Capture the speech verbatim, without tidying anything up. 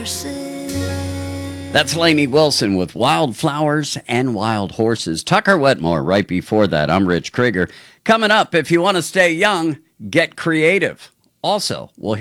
That's Lainey Wilson with Wildflowers and Wild Horses. Tucker Wetmore right before that. I'm Rich Krieger. Coming up, if you want to stay young, get creative. Also, we'll